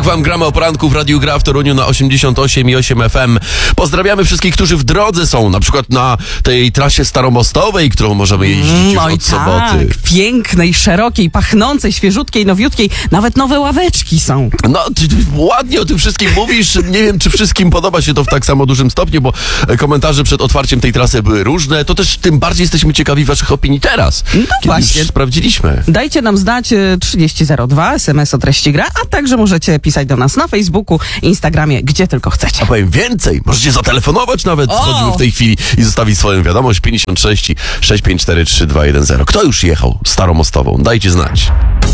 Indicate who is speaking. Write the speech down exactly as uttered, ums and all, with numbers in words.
Speaker 1: wam gramy o poranku w Radiu Gra w Toruniu na osiemdziesiąt osiem i osiem F M. Pozdrawiamy wszystkich, którzy w drodze są, na przykład na tej trasie staromostowej, którą możemy jeździć już
Speaker 2: Mm, oj
Speaker 1: od soboty.
Speaker 2: tak, pięknej, szerokiej, pachnącej, świeżutkiej, nowiutkiej. Nawet nowe ławeczki są.
Speaker 1: No, ty, ty ładnie o tym wszystkim mówisz. Nie wiem, czy wszystkim podoba się to w tak samo dużym stopniu, bo komentarze przed otwarciem tej trasy były różne. To też tym bardziej jesteśmy ciekawi waszych opinii teraz.
Speaker 2: No
Speaker 1: kiedy
Speaker 2: właśnie.
Speaker 1: już sprawdziliśmy.
Speaker 2: Dajcie nam znać y, trzydzieści zero dwa, S M S o treści gra, a także możecie pisać do nas na Facebooku, Instagramie, gdzie tylko chcecie.
Speaker 1: A powiem więcej, możecie zatelefonować nawet,
Speaker 2: O!
Speaker 1: choćby w tej chwili i zostawić swoją wiadomość pięćdziesiąt sześć sześć pięć cztery trzy dwa jeden zero. Kto już jechał staromostową? Dajcie znać.